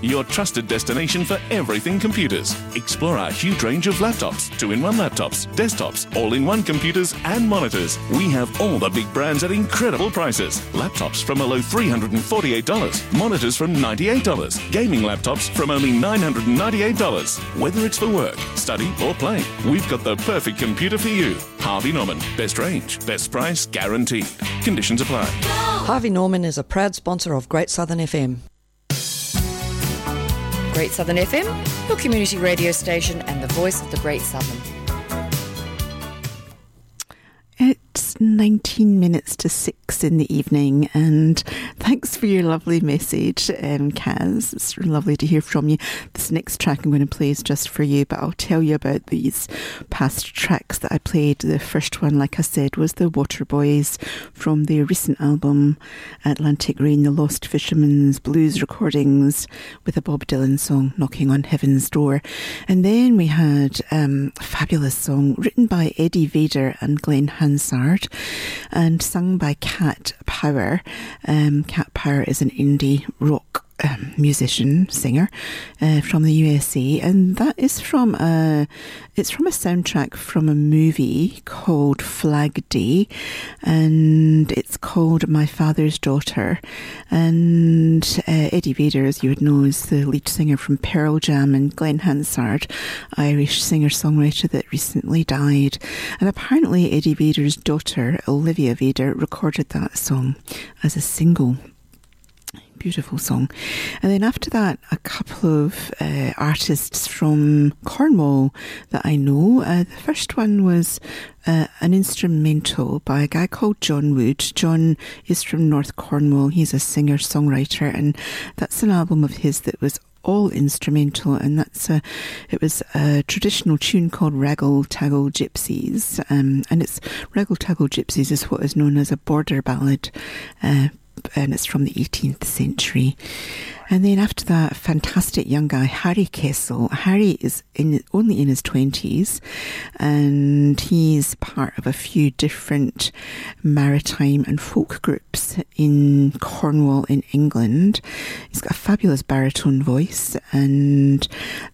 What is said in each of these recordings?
your trusted destination for everything computers. Explore our huge range of laptops, 2-in-1 laptops, desktops, all-in-one computers and monitors. We have all the big brands at incredible prices. Laptops from a low $348, monitors from $98, gaming laptops from only $998. Whether it's for work, study or play, we've got the perfect computer for you. Harvey Norman. Best range, best price, guaranteed. Conditions apply. Harvey Norman is a proud sponsor of Great Southern FM. Great Southern FM, your community radio station and the voice of the Great Southern. It's 19 minutes to 6 in the evening, and thanks for your lovely message, Kaz. It's lovely to hear from you. This next track I'm going to play is just for you, but I'll tell you about these past tracks that I played. The first one, like I said, was the Waterboys from their recent album Atlantic Rain, the Lost Fisherman's Blues recordings, with a Bob Dylan song, Knocking on Heaven's Door. And then we had a fabulous song written by Eddie Vedder and Glenn Hansard and sung by Cat Power. Cat Power is an indie rock musician, singer from the USA, and that is from a soundtrack from a movie called Flag Day, and it's called My Father's Daughter. And Eddie Vedder, as you would know, is the lead singer from Pearl Jam, and Glenn Hansard, Irish singer-songwriter that recently died. And apparently Eddie Vedder's daughter, Olivia Vedder, recorded that song as a single. Beautiful song. And then after that, a couple of artists from Cornwall that I know. The first one was an instrumental by a guy called John Wood. John is from North Cornwall. He's a singer-songwriter, and that's an album of his that was all instrumental, and it was a traditional tune called Raggle Taggle Gypsies, and it's Raggle Taggle Gypsies is what is known as a border ballad, and it's from the 18th century. And then after that, a fantastic young guy, Harry Kessel. Harry is only in his 20s, and he's part of a few different maritime and folk groups in Cornwall in England. He's got a fabulous baritone voice, and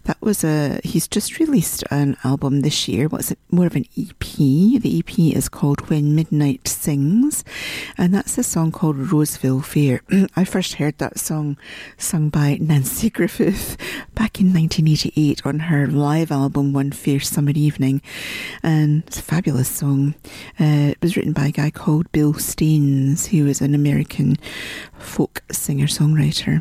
he's just released an album this year. What's it? More of an EP. The EP is called When Midnight Sings, and that's a song called Roseville Fair. I first heard that song sung by Nancy Griffith back in 1988 on her live album One Fair Summer Evening, and it's a fabulous song. It was written by a guy called Bill Staines, who is an American folk singer-songwriter.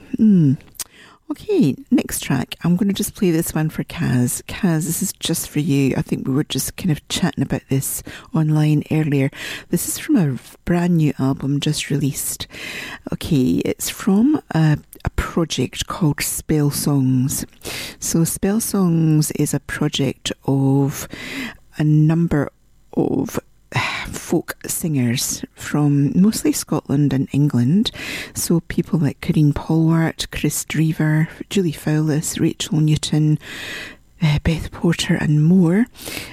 Okay, next track. I'm going to just play this one for Kaz. Kaz, this is just for you. I think we were just kind of chatting about this online earlier. This is from a brand new album just released. Okay, it's from a project called Spell Songs. So Spell Songs is a project of a number of folk singers from mostly Scotland and England. So people like Corrine Polwart, Chris Drever, Julie Fowlis, Rachel Newton, Beth Porter and more.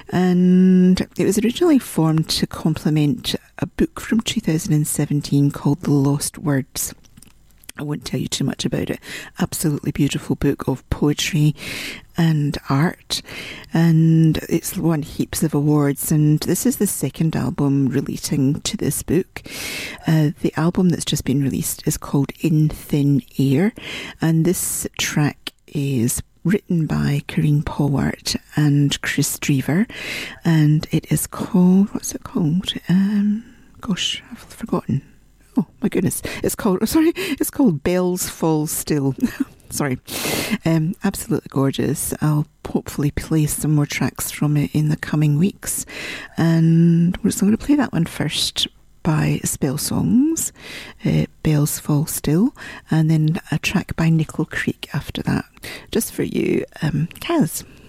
And it was originally formed to complement a book from 2017 called The Lost Words. I won't tell you too much about it. Absolutely beautiful book of poetry and art, and it's won heaps of awards, and this is the second album relating to this book. The album that's just been released is called In Thin Air, and this track is written by Corrine Polwart and Chris Drever, and it is called, what's it called? Gosh, I've forgotten. Oh my goodness, it's called Bells Fall Still. Sorry. Absolutely gorgeous. I'll hopefully play some more tracks from it in the coming weeks. And so I'm going to play that one first by Spell Songs, Bells Fall Still, and then a track by Nickel Creek after that. Just for you, Kaz.